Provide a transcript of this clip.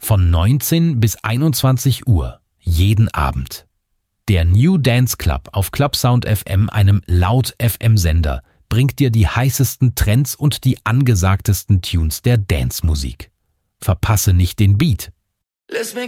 Von 19 bis 21 Uhr, jeden Abend. Der New Dance Club auf Clubsound FM, einem Laut-FM-Sender, bringt dir die heißesten Trends und die angesagtesten Tunes der Dance-Musik. Verpasse nicht den Beat. Let's make